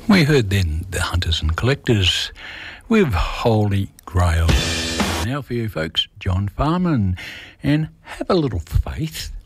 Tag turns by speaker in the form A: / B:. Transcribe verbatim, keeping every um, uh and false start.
A: We heard then the Hunters and Collectors with Holy Grail. Now for you folks, John Farman, and have a little faith.